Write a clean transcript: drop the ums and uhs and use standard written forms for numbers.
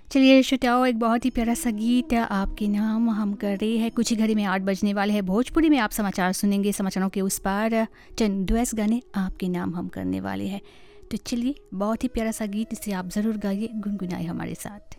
चलिए श्रोताओं, एक बहुत ही प्यारा सा गीत आपके नाम हम कर रहे हैं। कुछ ही घड़ी में 8 बजने वाले हैं। भोजपुरी में आप समाचार सुनेंगे, समाचारों के उस पार चंद डुएट्स गाने आपके नाम हम करने वाले हैं। तो चलिए, बहुत ही प्यारा सा गीत, इसे आप ज़रूर गाइए, गुनगुनाइए हमारे साथ।